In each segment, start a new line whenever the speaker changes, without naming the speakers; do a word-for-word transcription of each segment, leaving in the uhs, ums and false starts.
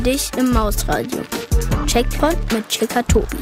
dich im Mausradio. Checkpoint mit Checker Tobi.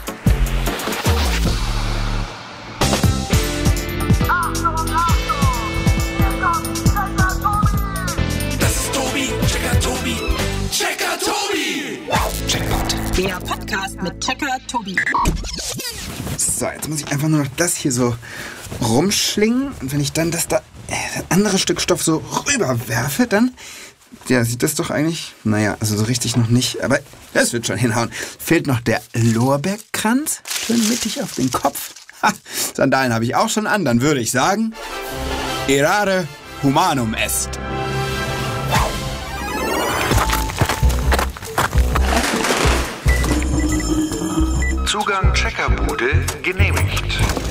Das ist Tobi, Checker Tobi, Checker Tobi. Checkpoint.
Der Podcast mit Checker Tobi.
So, jetzt muss ich einfach nur noch das hier so rumschlingen. Und wenn ich dann das da, äh, das andere Stück Stoff so rüberwerfe, dann, ja, sieht das doch eigentlich, naja, also so richtig noch nicht, aber das wird schon hinhauen. Fehlt noch der Lorbeerkranz, schön mittig auf den Kopf. Ha, Sandalen habe ich auch schon an, dann würde ich sagen, errare humanum est.
Zugang Checkerbude genehmigt.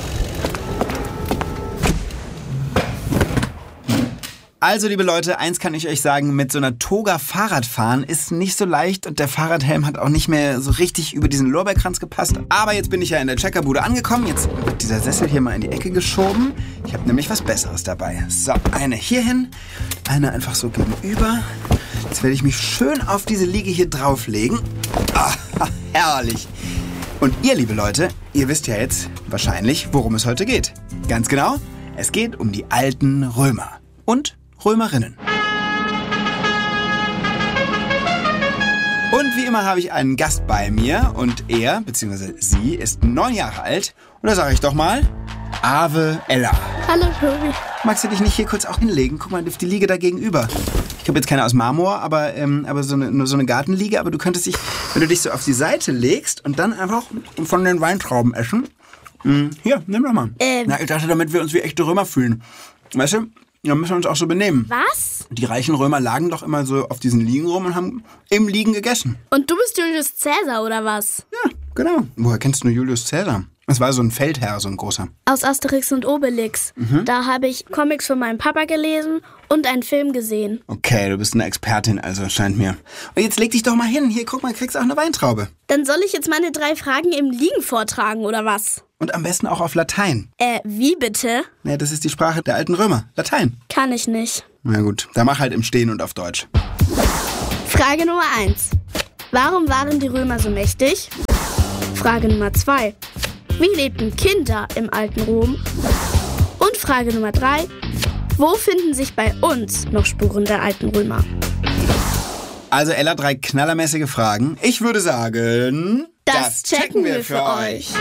Also, liebe Leute, eins kann ich euch sagen, mit so einer Toga Fahrradfahren ist nicht so leicht und der Fahrradhelm hat auch nicht mehr so richtig über diesen Lorbeerkranz gepasst. Aber jetzt bin ich ja in der Checkerbude angekommen. Jetzt wird dieser Sessel hier mal in die Ecke geschoben. Ich habe nämlich was Besseres dabei. So, eine hier hin, eine einfach so gegenüber. Jetzt werde ich mich schön auf diese Liege hier drauflegen. Ah, herrlich. Und ihr, liebe Leute, ihr wisst ja jetzt wahrscheinlich, worum es heute geht. Ganz genau, es geht um die alten Römer und Römerinnen. Und wie immer habe ich einen Gast bei mir und er, bzw. sie, ist neun Jahre alt. Und da sage ich doch mal, Ave Ella.
Hallo Tobi.
Magst du dich nicht hier kurz auch hinlegen? Guck mal, auf die Liege da gegenüber. Ich habe jetzt keine aus Marmor, aber, ähm, aber so eine, nur so eine Gartenliege. Aber du könntest dich, wenn du dich so auf die Seite legst und dann einfach von den Weintrauben essen. Mh, hier, nimm doch mal.
Ähm.
Na, ich dachte, damit wir uns wie echte Römer fühlen. Weißt du, dann müssen wir uns auch so benehmen.
Was?
Die reichen Römer lagen doch immer so auf diesen Liegen rum und haben im Liegen gegessen.
Und du bist Julius Caesar, oder was?
Ja, genau. Woher kennst du Julius Caesar? Es war so ein Feldherr, so ein großer.
Aus Asterix und Obelix. Mhm. Da habe ich Comics von meinem Papa gelesen und einen Film gesehen.
Okay, du bist eine Expertin, also scheint mir. Und jetzt leg dich doch mal hin. Hier, guck mal, kriegst auch eine Weintraube.
Dann soll ich jetzt meine drei Fragen im Liegen vortragen, oder was?
Und am besten auch auf Latein.
Äh, wie bitte?
Ja, das ist die Sprache der alten Römer. Latein.
Kann ich nicht.
Na gut, dann mach halt im Stehen und auf Deutsch.
Frage Nummer eins. Warum waren die Römer so mächtig? Frage Nummer zwei. Wie lebten Kinder im alten Rom? Und Frage Nummer drei. Wo finden sich bei uns noch Spuren der alten Römer?
Also Ella, drei knallermäßige Fragen. Ich würde sagen,
das, das checken wir für euch.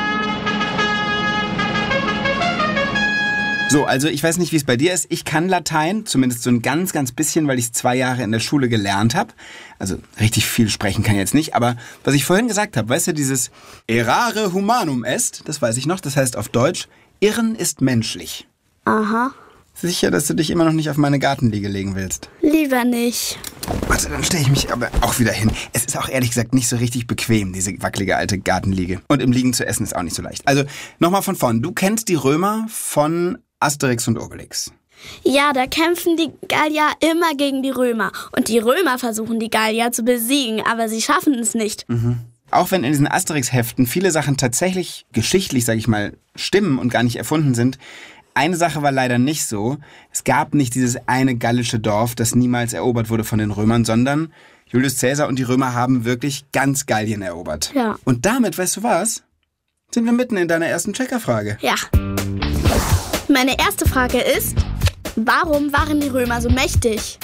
So, also ich weiß nicht, wie es bei dir ist. Ich kann Latein, zumindest so ein ganz, ganz bisschen, weil ich es zwei Jahre in der Schule gelernt habe. Also richtig viel sprechen kann ich jetzt nicht. Aber was ich vorhin gesagt habe, weißt du, dieses errare humanum est, das weiß ich noch, das heißt auf Deutsch, Irren ist menschlich.
Aha.
Sicher, dass du dich immer noch nicht auf meine Gartenliege legen willst?
Lieber nicht.
Also dann stelle ich mich aber auch wieder hin. Es ist auch ehrlich gesagt nicht so richtig bequem, diese wackelige alte Gartenliege. Und im Liegen zu essen ist auch nicht so leicht. Also nochmal von vorn. Du kennst die Römer von Asterix und Obelix.
Ja, da kämpfen die Gallier immer gegen die Römer. Und die Römer versuchen, die Gallier zu besiegen, aber sie schaffen es nicht.
Mhm. Auch wenn in diesen Asterix-Heften viele Sachen tatsächlich geschichtlich, sag ich mal, stimmen und gar nicht erfunden sind, eine Sache war leider nicht so. Es gab nicht dieses eine gallische Dorf, das niemals erobert wurde von den Römern, sondern Julius Caesar und die Römer haben wirklich ganz Gallien erobert.
Ja.
Und damit, weißt du was, sind wir mitten in deiner ersten Checkerfrage.
Ja. Meine erste Frage ist, warum waren die Römer so mächtig?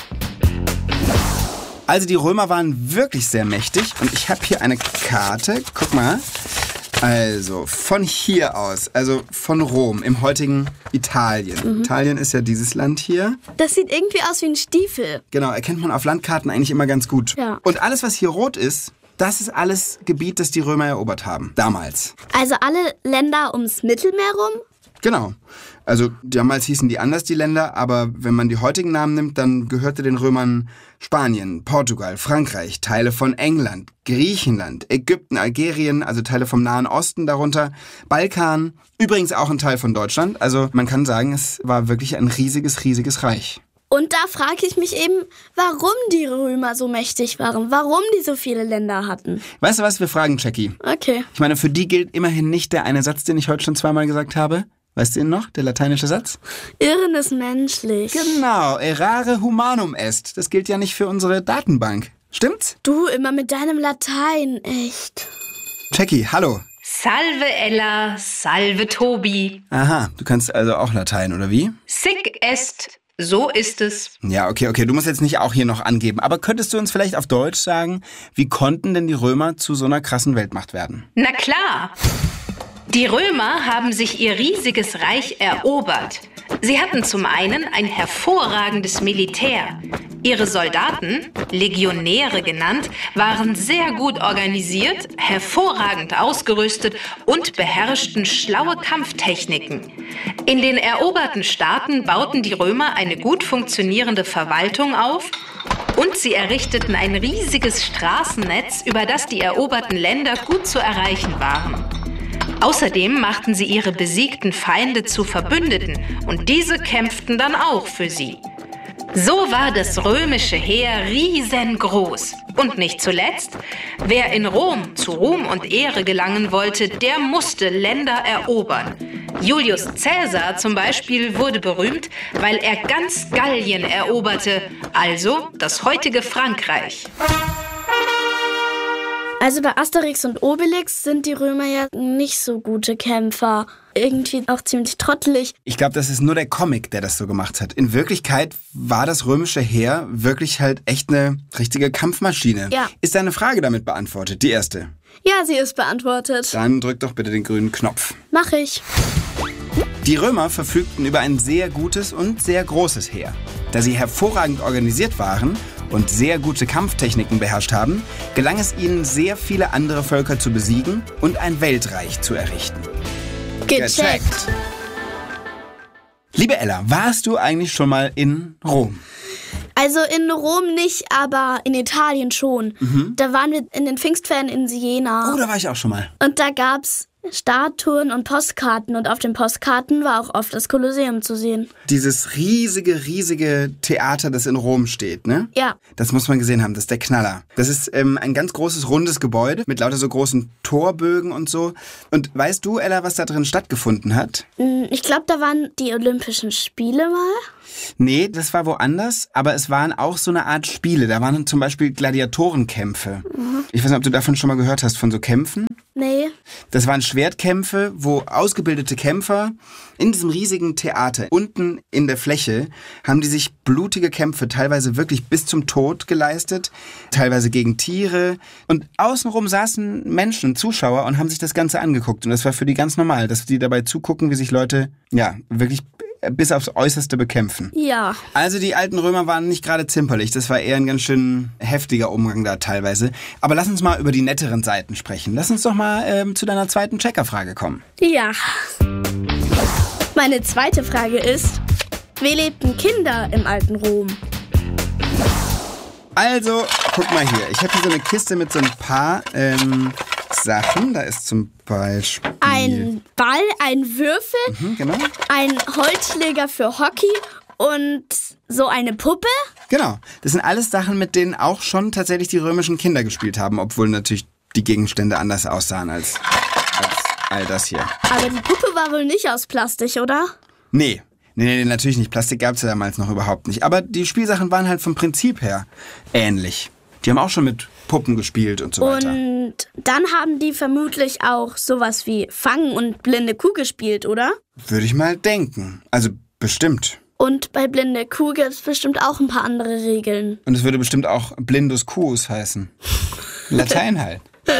Also die Römer waren wirklich sehr mächtig und ich habe hier eine Karte, guck mal. Also von hier aus, also von Rom im heutigen Italien. Mhm. Italien ist ja dieses Land hier.
Das sieht irgendwie aus wie ein Stiefel.
Genau, erkennt man auf Landkarten eigentlich immer ganz gut.
Ja.
Und alles, was hier rot ist, das ist alles Gebiet, das die Römer erobert haben, damals.
Also alle Länder ums Mittelmeer rum?
Genau. Also damals hießen die anders, die Länder, aber wenn man die heutigen Namen nimmt, dann gehörte den Römern Spanien, Portugal, Frankreich, Teile von England, Griechenland, Ägypten, Algerien, also Teile vom Nahen Osten darunter, Balkan, übrigens auch ein Teil von Deutschland. Also man kann sagen, es war wirklich ein riesiges, riesiges Reich.
Und da frage ich mich eben, warum die Römer so mächtig waren, warum die so viele Länder hatten.
Weißt du was, wir fragen Jackie.
Okay.
Ich meine, für die gilt immerhin nicht der eine Satz, den ich heute schon zweimal gesagt habe. Weißt du ihn noch, der lateinische Satz?
Irren ist menschlich.
Genau, errare humanum est. Das gilt ja nicht für unsere Datenbank. Stimmt's?
Du immer mit deinem Latein, echt.
Jackie, hallo.
Salve Ella, salve Tobi.
Aha, du kannst also auch Latein, oder wie?
Sic est, so ist es.
Ja, okay, okay, du musst jetzt nicht auch hier noch angeben. Aber könntest du uns vielleicht auf Deutsch sagen, wie konnten denn die Römer zu so einer krassen Weltmacht werden?
Na klar. Die Römer haben sich ihr riesiges Reich erobert. Sie hatten zum einen ein hervorragendes Militär. Ihre Soldaten, Legionäre genannt, waren sehr gut organisiert, hervorragend ausgerüstet und beherrschten schlaue Kampftechniken. In den eroberten Staaten bauten die Römer eine gut funktionierende Verwaltung auf und sie errichteten ein riesiges Straßennetz, über das die eroberten Länder gut zu erreichen waren. Außerdem machten sie ihre besiegten Feinde zu Verbündeten und diese kämpften dann auch für sie. So war das römische Heer riesengroß. Und nicht zuletzt, wer in Rom zu Ruhm und Ehre gelangen wollte, der musste Länder erobern. Julius Caesar zum Beispiel wurde berühmt, weil er ganz Gallien eroberte, also das heutige Frankreich.
Also bei Asterix und Obelix sind die Römer ja nicht so gute Kämpfer. Irgendwie auch ziemlich trottelig.
Ich glaube, das ist nur der Comic, der das so gemacht hat. In Wirklichkeit war das römische Heer wirklich halt echt eine richtige Kampfmaschine.
Ja.
Ist deine Frage damit beantwortet? Die erste.
Ja, sie ist beantwortet.
Dann drück doch bitte den grünen Knopf.
Mach ich.
Die Römer verfügten über ein sehr gutes und sehr großes Heer. Da sie hervorragend organisiert waren und sehr gute Kampftechniken beherrscht haben, gelang es ihnen, sehr viele andere Völker zu besiegen und ein Weltreich zu errichten.
Gecheckt.
Liebe Ella, warst du eigentlich schon mal in Rom?
Also in Rom nicht, aber in Italien schon. Mhm. Da waren wir in den Pfingstferien in Siena.
Oh, da war ich auch schon mal.
Und da gab's Statuen und Postkarten und auf den Postkarten war auch oft das Kolosseum zu sehen.
Dieses riesige, riesige Theater, das in Rom steht, ne?
Ja.
Das muss man gesehen haben, das ist der Knaller. Das ist ähm, ein ganz großes, rundes Gebäude mit lauter so großen Torbögen und so. Und weißt du, Ella, was da drin stattgefunden hat?
Ich glaube, da waren die Olympischen Spiele mal.
Nee, das war woanders, aber es waren auch so eine Art Spiele. Da waren zum Beispiel Gladiatorenkämpfe. Mhm. Ich weiß nicht, ob du davon schon mal gehört hast, von so Kämpfen.
Nee.
Das waren Schwertkämpfe, wo ausgebildete Kämpfer in diesem riesigen Theater, unten in der Fläche, haben die sich blutige Kämpfe teilweise wirklich bis zum Tod geleistet, teilweise gegen Tiere. Und außenrum saßen Menschen, Zuschauer und haben sich das Ganze angeguckt. Und das war für die ganz normal, dass die dabei zugucken, wie sich Leute, ja, wirklich bis aufs Äußerste bekämpfen.
Ja.
Also die alten Römer waren nicht gerade zimperlich. Das war eher ein ganz schön heftiger Umgang da teilweise. Aber lass uns mal über die netteren Seiten sprechen. Lass uns doch mal ähm, zu deiner zweiten Checkerfrage kommen.
Ja. Meine zweite Frage ist, wie lebten Kinder im alten Rom?
Also, guck mal hier. Ich habe hier so eine Kiste mit so ein paar ähm, Sachen. Da ist zum Beispiel
ein Ball, ein Würfel,
mhm, genau.
ein Holzschläger für Hockey und so eine Puppe.
Genau. Das sind alles Sachen, mit denen auch schon tatsächlich die römischen Kinder gespielt haben, obwohl natürlich die Gegenstände anders aussahen als, als all das hier.
Aber die Puppe war wohl nicht aus Plastik, oder?
Nee. Nee, nee, natürlich nicht. Plastik gab es ja damals noch überhaupt nicht. Aber die Spielsachen waren halt vom Prinzip her ähnlich. Die haben auch schon mit Puppen gespielt und so weiter.
Und dann haben die vermutlich auch sowas wie Fangen und blinde Kuh gespielt, oder?
Würde ich mal denken. Also bestimmt.
Und bei blinde Kuh gibt es bestimmt auch ein paar andere Regeln.
Und es würde bestimmt auch Blindus Cuus heißen. Latein halt.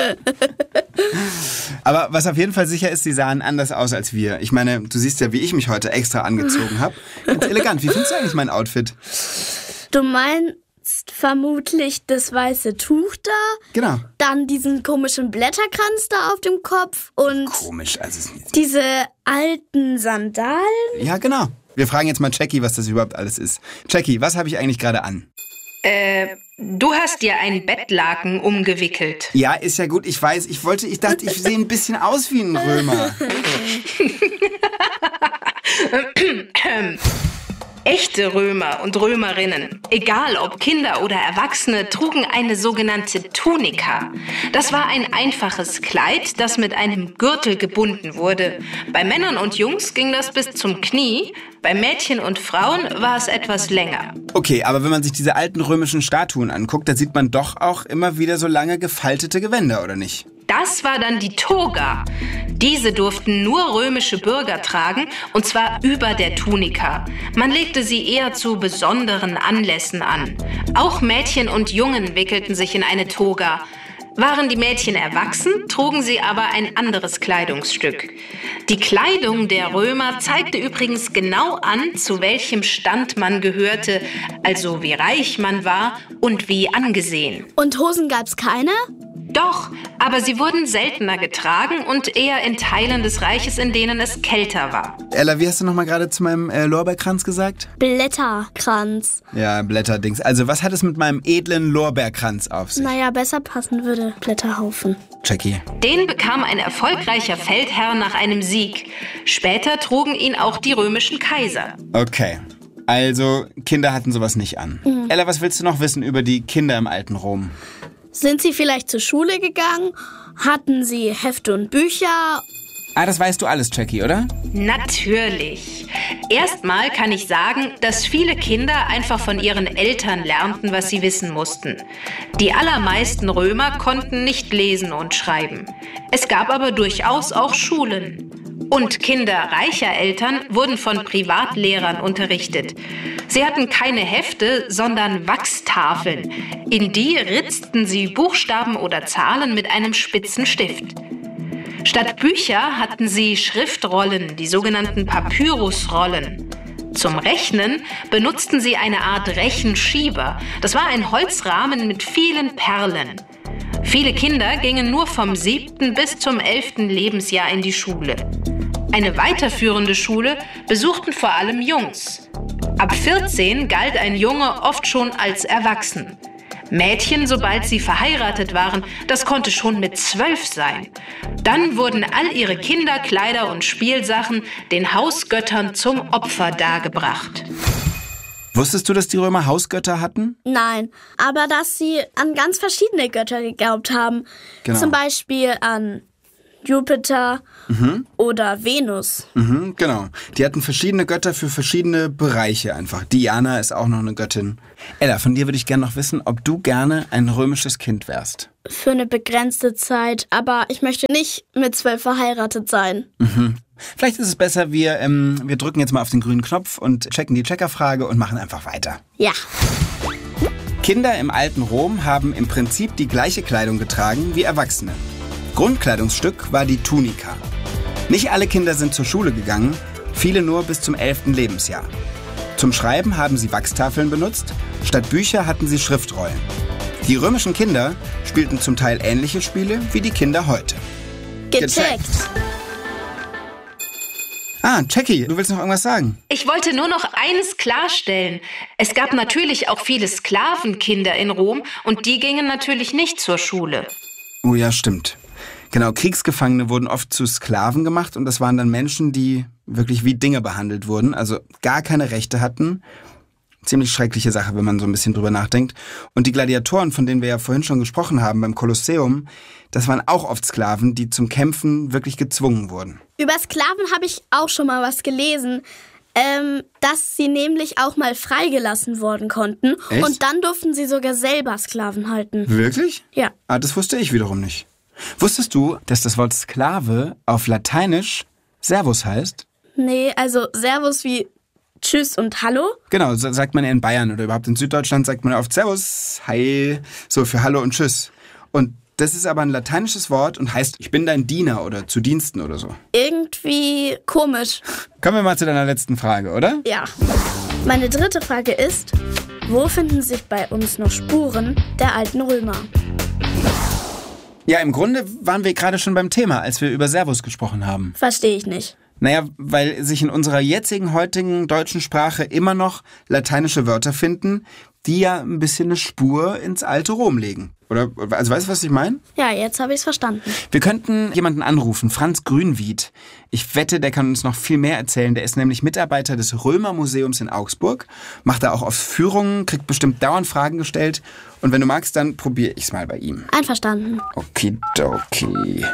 Aber was auf jeden Fall sicher ist, sie sahen anders aus als wir. Ich meine, du siehst ja, wie ich mich heute extra angezogen habe. Ganz elegant. Wie findest du eigentlich mein Outfit?
Du meinst vermutlich das weiße Tuch da?
Genau.
Dann diesen komischen Blätterkranz da auf dem Kopf und
komisch, also
diese alten Sandalen?
Ja, genau. Wir fragen jetzt mal Jackie, was das überhaupt alles ist. Jackie, was habe ich eigentlich gerade an?
Äh, du hast dir ein Bettlaken umgewickelt.
Ja, ist ja gut, ich weiß. Ich wollte, ich dachte, ich sehe ein bisschen aus wie ein Römer.
Echte Römer und Römerinnen, egal ob Kinder oder Erwachsene, trugen eine sogenannte Tunika. Das war ein einfaches Kleid, das mit einem Gürtel gebunden wurde. Bei Männern und Jungs ging das bis zum Knie, bei Mädchen und Frauen war es etwas länger.
Okay, aber wenn man sich diese alten römischen Statuen anguckt, da sieht man doch auch immer wieder so lange gefaltete Gewänder, oder nicht?
Das war dann die Toga. Diese durften nur römische Bürger tragen, und zwar über der Tunika. Man legte sie eher zu besonderen Anlässen an. Auch Mädchen und Jungen wickelten sich in eine Toga. Waren die Mädchen erwachsen, trugen sie aber ein anderes Kleidungsstück. Die Kleidung der Römer zeigte übrigens genau an, zu welchem Stand man gehörte, also wie reich man war und wie angesehen.
Und Hosen gab's keine?
Doch, aber sie wurden seltener getragen und eher in Teilen des Reiches, in denen es kälter war.
Ella, wie hast du nochmal gerade zu meinem äh, Lorbeerkranz gesagt?
Blätterkranz.
Ja, Blätterdings. Also was hat es mit meinem edlen Lorbeerkranz auf sich?
Naja, besser passen würde Blätterhaufen.
Jackie.
Den bekam ein erfolgreicher Feldherr nach einem Sieg. Später trugen ihn auch die römischen Kaiser.
Okay. Also, Kinder hatten sowas nicht an. Mhm. Ella, was willst du noch wissen über die Kinder im alten Rom?
Sind sie vielleicht zur Schule gegangen? Hatten sie Hefte und Bücher?
Ah, das weißt du alles, Jackie, oder?
Natürlich. Erstmal kann ich sagen, dass viele Kinder einfach von ihren Eltern lernten, was sie wissen mussten. Die allermeisten Römer konnten nicht lesen und schreiben. Es gab aber durchaus auch Schulen. Und Kinder reicher Eltern wurden von Privatlehrern unterrichtet. Sie hatten keine Hefte, sondern Wachstafeln. In die ritzten sie Buchstaben oder Zahlen mit einem spitzen Stift. Statt Bücher hatten sie Schriftrollen, die sogenannten Papyrusrollen. Zum Rechnen benutzten sie eine Art Rechenschieber. Das war ein Holzrahmen mit vielen Perlen. Viele Kinder gingen nur vom siebten bis zum elften Lebensjahr in die Schule. Eine weiterführende Schule besuchten vor allem Jungs. Ab vierzehn galt ein Junge oft schon als erwachsen. Mädchen, sobald sie verheiratet waren, das konnte schon mit zwölf sein. Dann wurden all ihre Kinderkleider und Spielsachen den Hausgöttern zum Opfer dargebracht.
Wusstest du, dass die Römer Hausgötter hatten?
Nein, aber dass sie an ganz verschiedene Götter geglaubt haben.
Genau.
Zum Beispiel an Jupiter
mhm.
oder Venus.
Mhm, genau. Die hatten verschiedene Götter für verschiedene Bereiche einfach. Diana ist auch noch eine Göttin. Ella, von dir würde ich gerne noch wissen, ob du gerne ein römisches Kind wärst.
Für eine begrenzte Zeit, aber ich möchte nicht mit zwölf verheiratet sein.
Mhm. Vielleicht ist es besser, wir, ähm, wir drücken jetzt mal auf den grünen Knopf und checken die Checkerfrage und machen einfach weiter.
Ja.
Kinder im alten Rom haben im Prinzip die gleiche Kleidung getragen wie Erwachsene. Grundkleidungsstück war die Tunika. Nicht alle Kinder sind zur Schule gegangen, viele nur bis zum elften Lebensjahr. Zum Schreiben haben sie Wachstafeln benutzt, statt Bücher hatten sie Schriftrollen. Die römischen Kinder spielten zum Teil ähnliche Spiele wie die Kinder heute.
Gecheckt.
Ah, Jackie, du willst noch irgendwas sagen?
Ich wollte nur noch eines klarstellen. Es gab natürlich auch viele Sklavenkinder in Rom und die gingen natürlich nicht zur Schule.
Oh ja, stimmt. Genau, Kriegsgefangene wurden oft zu Sklaven gemacht und das waren dann Menschen, die wirklich wie Dinge behandelt wurden, also gar keine Rechte hatten. Ziemlich schreckliche Sache, wenn man so ein bisschen drüber nachdenkt. Und die Gladiatoren, von denen wir ja vorhin schon gesprochen haben beim Kolosseum, das waren auch oft Sklaven, die zum Kämpfen wirklich gezwungen wurden.
Über Sklaven habe ich auch schon mal was gelesen, ähm, dass sie nämlich auch mal freigelassen worden konnten.
Echt?
Und dann durften sie sogar selber Sklaven halten.
Wirklich?
Ja.
Ah, das wusste ich wiederum nicht. Wusstest du, dass das Wort Sklave auf Lateinisch Servus heißt?
Nee, also Servus wie Tschüss und Hallo.
Genau, so sagt man ja in Bayern oder überhaupt in Süddeutschland sagt man oft Servus, Hi, so für Hallo und Tschüss. Und das ist aber ein lateinisches Wort und heißt, ich bin dein Diener oder zu Diensten oder so.
Irgendwie komisch.
Kommen wir mal zu deiner letzten Frage, oder?
Ja. Meine dritte Frage ist, wo finden sich bei uns noch Spuren der alten Römer?
Ja, im Grunde waren wir gerade schon beim Thema, als wir über Servus gesprochen haben.
Verstehe ich nicht.
Naja, weil sich in unserer jetzigen, heutigen deutschen Sprache immer noch lateinische Wörter finden, die ja ein bisschen eine Spur ins alte Rom legen. Oder, also weißt du, was ich meine?
Ja, jetzt habe ich es verstanden.
Wir könnten jemanden anrufen, Franz Grünwied. Ich wette, der kann uns noch viel mehr erzählen. Der ist nämlich Mitarbeiter des Römermuseums in Augsburg, macht da auch oft Führungen, kriegt bestimmt dauernd Fragen gestellt. Und wenn du magst, dann probiere ich es mal bei ihm.
Einverstanden.
Okidoki.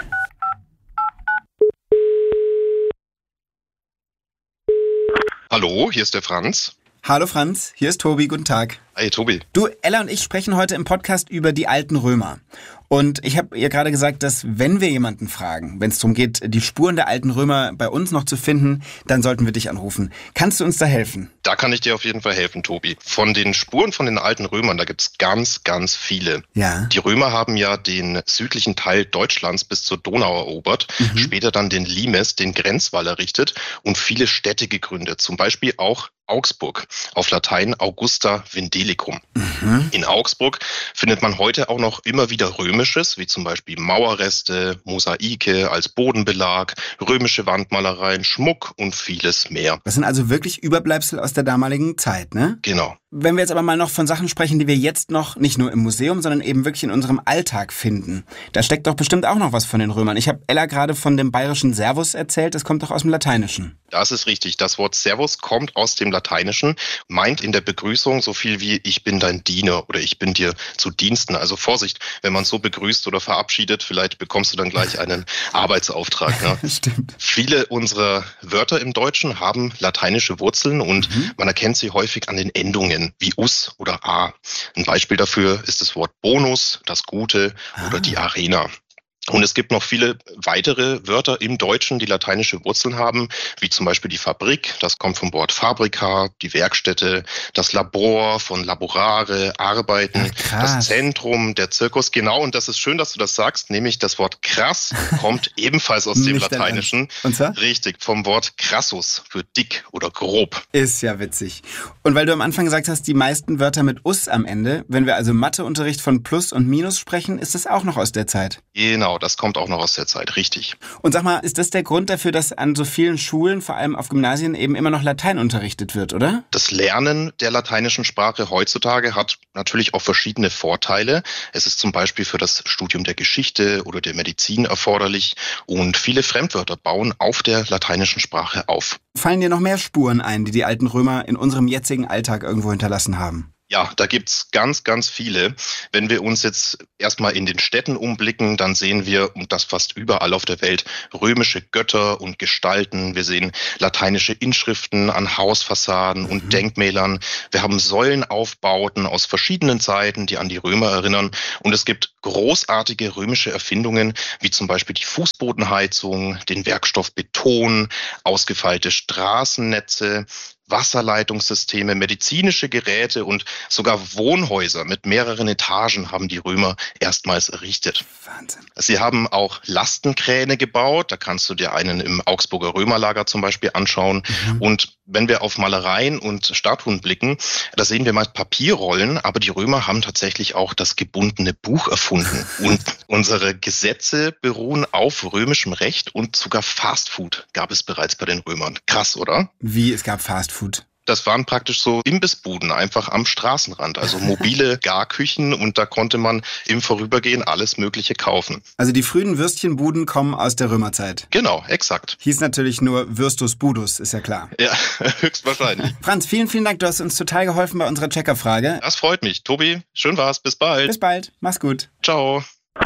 Hallo, hier ist der Franz.
Hallo Franz, hier ist Tobi, guten Tag.
Hey Tobi.
Du, Ella und ich sprechen heute im Podcast über die alten Römer. Und ich habe ihr gerade gesagt, dass wenn wir jemanden fragen, wenn es darum geht, die Spuren der alten Römer bei uns noch zu finden, dann sollten wir dich anrufen. Kannst du uns da helfen?
Da kann ich dir auf jeden Fall helfen, Tobi. Von den Spuren von den alten Römern, da gibt's ganz, ganz viele.
Ja.
Die Römer haben ja den südlichen Teil Deutschlands bis zur Donau erobert, mhm. später dann den Limes, den Grenzwall errichtet und viele Städte gegründet, zum Beispiel auch Augsburg, auf Latein Augusta Vindelicum. Mhm. In Augsburg findet man heute auch noch immer wieder Römisches, wie zum Beispiel Mauerreste, Mosaike als Bodenbelag, römische Wandmalereien, Schmuck und vieles mehr.
Das sind also wirklich Überbleibsel aus der damaligen Zeit, ne?
Genau.
Wenn wir jetzt aber mal noch von Sachen sprechen, die wir jetzt noch nicht nur im Museum, sondern eben wirklich in unserem Alltag finden. Da steckt doch bestimmt auch noch was von den Römern. Ich habe Ella gerade von dem bayerischen Servus erzählt, das kommt doch aus dem Lateinischen.
Das ist richtig. Das Wort Servus kommt aus dem Lateinischen, meint in der Begrüßung so viel wie ich bin dein Diener oder ich bin dir zu Diensten. Also Vorsicht, wenn man so begrüßt oder verabschiedet, vielleicht bekommst du dann gleich einen Arbeitsauftrag. Ne?
Stimmt.
Viele unserer Wörter im Deutschen haben lateinische Wurzeln und mhm. man erkennt sie häufig an den Endungen wie us oder a. Ein Beispiel dafür ist das Wort Bonus, das Gute ah. oder die Arena. Und es gibt noch viele weitere Wörter im Deutschen, die lateinische Wurzeln haben, wie zum Beispiel die Fabrik, das kommt vom Wort Fabrica, die Werkstätte, das Labor von Laborare, Arbeiten,
Ach,
das Zentrum, der Zirkus. Genau, und das ist schön, dass du das sagst, nämlich das Wort krass kommt ebenfalls aus dem Lateinischen.
Und zwar?
Richtig, vom Wort crassus für dick oder grob.
Ist ja witzig. Und weil du am Anfang gesagt hast, die meisten Wörter mit us am Ende, wenn wir also Matheunterricht von Plus und Minus sprechen, ist das auch noch aus der Zeit?
Genau. Das kommt auch noch aus der Zeit, richtig.
Und sag mal, ist das der Grund dafür, dass an so vielen Schulen, vor allem auf Gymnasien, eben immer noch Latein unterrichtet wird, oder?
Das Lernen der lateinischen Sprache heutzutage hat natürlich auch verschiedene Vorteile. Es ist zum Beispiel für das Studium der Geschichte oder der Medizin erforderlich und viele Fremdwörter bauen auf der lateinischen Sprache auf.
Fallen dir noch mehr Spuren ein, die die alten Römer in unserem jetzigen Alltag irgendwo hinterlassen haben?
Ja, da gibt's ganz, ganz viele. Wenn wir uns jetzt erstmal in den Städten umblicken, dann sehen wir, und das fast überall auf der Welt, römische Götter und Gestalten. Wir sehen lateinische Inschriften an Hausfassaden und mhm. Denkmälern. Wir haben Säulenaufbauten aus verschiedenen Zeiten, die an die Römer erinnern. Und es gibt großartige römische Erfindungen, wie zum Beispiel die Fußbodenheizung, den Werkstoff Beton, ausgefeilte Straßennetze, Wasserleitungssysteme, medizinische Geräte und sogar Wohnhäuser mit mehreren Etagen haben die Römer erstmals errichtet.
Wahnsinn.
Sie haben auch Lastenkräne gebaut, da kannst du dir einen im Augsburger Römerlager zum Beispiel anschauen. Mhm. Und wenn wir auf Malereien und Statuen blicken, da sehen wir meist Papierrollen, aber die Römer haben tatsächlich auch das gebundene Buch erfunden. Und unsere Gesetze beruhen auf römischem Recht und sogar Fastfood gab es bereits bei den Römern. Krass, oder?
Wie, es gab Fastfood?
Das waren praktisch so Imbissbuden, einfach am Straßenrand, also mobile Garküchen und da konnte man im Vorübergehen alles Mögliche kaufen.
Also die frühen Würstchenbuden kommen aus der Römerzeit?
Genau, exakt.
Hieß natürlich nur Würstus Budus, ist ja klar.
Ja, höchstwahrscheinlich.
Franz, vielen, vielen Dank, du hast uns total geholfen bei unserer Checkerfrage.
Das freut mich. Tobi, schön war's, bis bald.
Bis bald, mach's gut.
Ciao.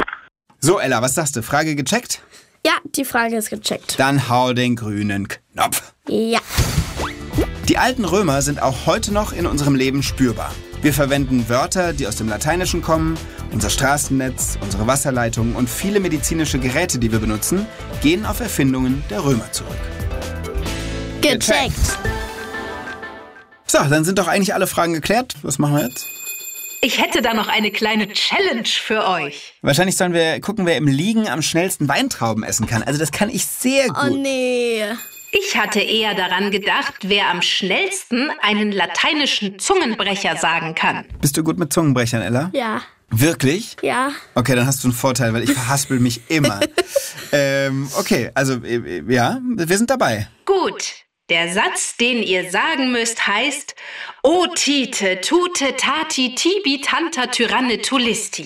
So, Ella, was sagst du? Frage gecheckt?
Ja, die Frage ist gecheckt.
Dann hau den grünen Knopf.
Ja.
Die alten Römer sind auch heute noch in unserem Leben spürbar. Wir verwenden Wörter, die aus dem Lateinischen kommen, unser Straßennetz, unsere Wasserleitungen und viele medizinische Geräte, die wir benutzen, gehen auf Erfindungen der Römer zurück.
Gecheckt.
So, dann sind doch eigentlich alle Fragen geklärt. Was machen wir jetzt?
Ich hätte da noch eine kleine Challenge für euch.
Wahrscheinlich sollen wir gucken, wer im Liegen am schnellsten Weintrauben essen kann. Also das kann ich sehr gut.
Oh nee.
Ich hatte eher daran gedacht, wer am schnellsten einen lateinischen Zungenbrecher sagen kann.
Bist du gut mit Zungenbrechern, Ella?
Ja.
Wirklich?
Ja.
Okay, dann hast du einen Vorteil, weil ich verhaspel mich immer. ähm, okay, also ja, wir sind dabei.
Gut. Der Satz, den ihr sagen müsst, heißt O Tite, Tute, Tati, Tibi, Tanta, Tyranne, Tulisti.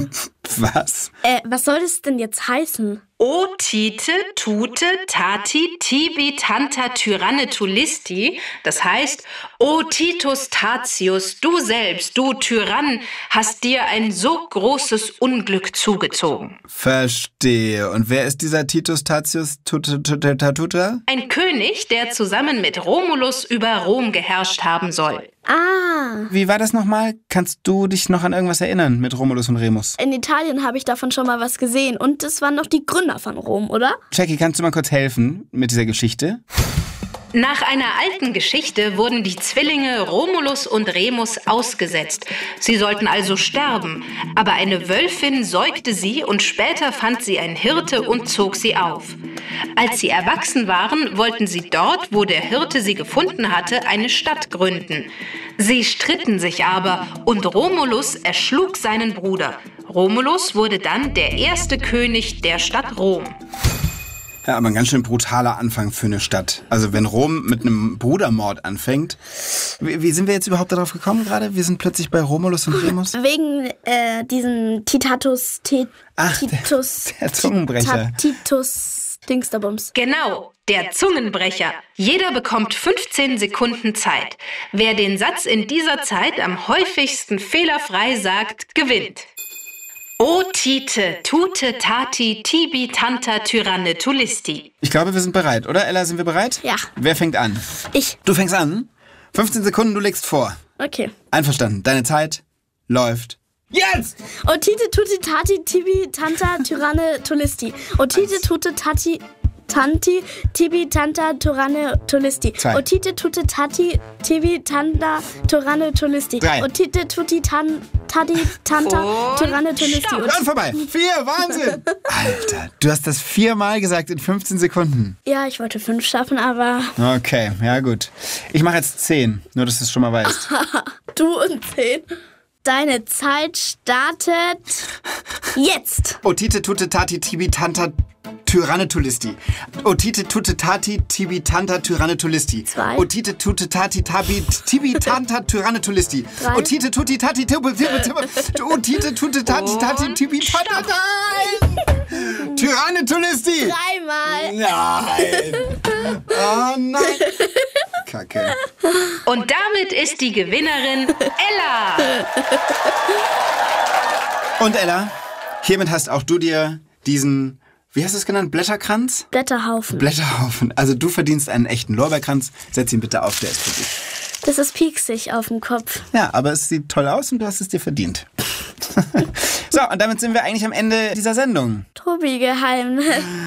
Was?
Äh, was soll das denn jetzt heißen?
O Tite, Tute, Tati, Tibi, Tanta, Tyranne, Tulisti. Das heißt, O Titus Tatius, du selbst, du Tyrann, hast dir ein so großes Unglück zugezogen.
Verstehe. Und wer ist dieser Titus Tatius Tatuta?
Ein König, der zusammen mit Romulus über Rom geherrscht haben soll.
Ah,
Wie war das nochmal? Kannst du dich noch an irgendwas erinnern mit Romulus und Remus?
in Italien habe ich davon schon mal was gesehen. Und es waren noch die Gründer von Rom, oder?
Jackie, kannst du mal kurz helfen mit dieser Geschichte?
Nach einer alten Geschichte wurden die Zwillinge Romulus und Remus ausgesetzt. Sie sollten also sterben, aber eine Wölfin säugte sie und später fand sie ein Hirte und zog sie auf. Als sie erwachsen waren, wollten sie dort, wo der Hirte sie gefunden hatte, eine Stadt gründen. Sie stritten sich aber und Romulus erschlug seinen Bruder. Romulus wurde dann der erste König der Stadt Rom.
Ja, aber ein ganz schön brutaler Anfang für eine Stadt. Also wenn Rom mit einem Brudermord anfängt. Wie, wie sind wir jetzt überhaupt darauf gekommen gerade? Wir sind plötzlich bei Romulus und Remus.
Wegen äh, diesem Titatus, T-
Ach,
Titus,
der, der Zungenbrecher.
Tita- Titus Dingsterbums.
Genau, der Zungenbrecher. Jeder bekommt fünfzehn Sekunden Zeit. Wer den Satz in dieser Zeit am häufigsten fehlerfrei sagt, gewinnt. O Tite, Tute, Tati, Tibi, Tanta, Tyranne, Tulisti.
Ich glaube, wir sind bereit, oder? Ella, sind wir bereit?
Ja.
Wer fängt an?
Ich.
Du fängst an. fünfzehn Sekunden, du legst vor.
Okay.
Einverstanden. Deine Zeit läuft jetzt!
Otite, Tuti, Tati, Tibi, Tanta, Tyranne, Tulisti. Otite, Tute, Tati, Tanti, Tibi, Tanta, Tyranne, Tulisti.
Zwei.
Otite, Tute, Tati, Tibi, Tanta, Tyranne, Tulisti.
Drei.
Otite, Tuti, Tan, Tati, Tanta,
Und
Tyranne, Tulisti.
stopp.
Ot-
Und vorbei. Vier, Wahnsinn! Alter, du hast das viermal gesagt in fünfzehn Sekunden.
Ja, ich wollte fünf schaffen, aber
Okay, ja gut. Ich mache jetzt zehn, nur dass du es schon mal weißt.
du und zehn. Deine Zeit startet jetzt.
Otite, Tute, Tati, Tibi, Tanta, Tyranne, Tulisti. Otite, Tute, Tati, Tibi, Tanta, Tyranne, Tulisti.
Zwei.
Otite, Tute, Tati, Tabi, Tibi, Tanta, Tyranne, Tulisti.
Drei.
Otite, Tuti, Tati, Tibi, Tibi, Tibi. Otite, Tute, Tati, Tati, Tibi, Tanta, nein! Tyranne, Tulisti!
Dreimal.
Nein! Oh nein! Kacke.
Und damit ist die Gewinnerin Ella.
Und Ella, hiermit hast auch du dir diesen, wie hast du es genannt, Blätterkranz?
Blätterhaufen.
Blätterhaufen. Also du verdienst einen echten Lorbeerkranz. Setz ihn bitte auf, der ist für dich.
Das ist pieksig auf dem Kopf.
Ja, aber es sieht toll aus und du hast es dir verdient. So, und damit sind wir eigentlich am Ende dieser Sendung.
Tobi geheim.